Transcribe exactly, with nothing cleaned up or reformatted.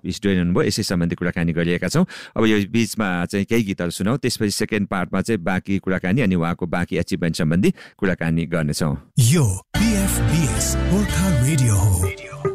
Of studio हुनुभयो, यसै सम्बन्धी कुराकानी गरिएका छौँ। अब यो बिचमा चाहिँ केही गीतहरू सुनाऊ, त्यसपछि सेकेन्ड पार्टमा चाहिँ बाँकी कुराकानी अनि उहाँको बाँकी अचिभमेन्ट सम्बन्धी कुराकानी गर्नेछौँ। यो पीएफबीएस गोर्खा रेडियो हो।